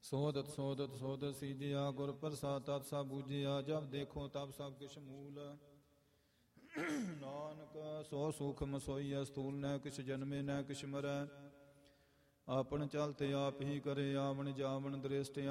ਸੋਦਤ ਸੋਦਤ ਸੋਦਤ ਸੀਜਿਆ ਗੁਰ ਪ੍ਰਸਾਦ ਤਤ ਸਭ ਬੂਝਿਆ ਜਬ ਦੇਖੋ ਤਬ ਸਭ ਕਿਛ ਮੂਲ ਨਾਨਕ ਸੋ ਸੂਖਮ ਸੋਈ ਅਸਤੂਲ ਨੈ ਕਿਛ ਜਨਮੇ ਨੈ ਕਿਛ ਮਰੈ ਆਪਨ ਚਲਤੇ ਆਪ ਹੀ ਕਰੇ ਆਵਣ ਜਾਵਣ ਦ੍ਰਿਸ਼ਟ